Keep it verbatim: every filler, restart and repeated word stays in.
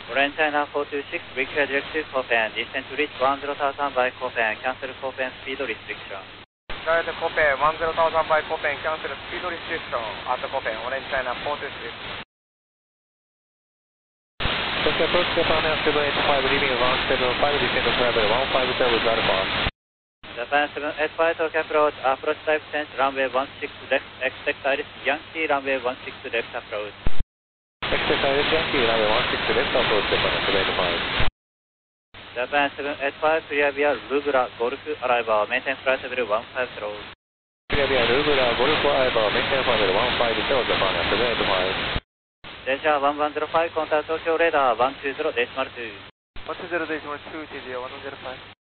Orange China four two six, require directive Copen, descend to reach one zero thousand by Copen, cancel Copen speed restriction. Direct Copen, one zero thousand by Copen, cancel speed restriction at Copen, Orange China four two six. Just approach Japan Air seven eight five, leaving one seven five, descend to travel one five zero with Alpha. Japan seven eight five, Tokyo approach, approach type change, runway one six left, expect Iris Yankee, runway one six left approach. Expect Iris Yankee, runway one six left approach, Japan seven eight five. Japan seven eight five, clear via Lugura, Golf, arrival, maintain flight level one five zero. Clear via Lugura, Golf, arrival, maintain flight level one five zero, Japan seven eight five. Danger one one zero five, contact Tokyo radar one two zero decimal two. one two zero decimal two, T Z one zero five.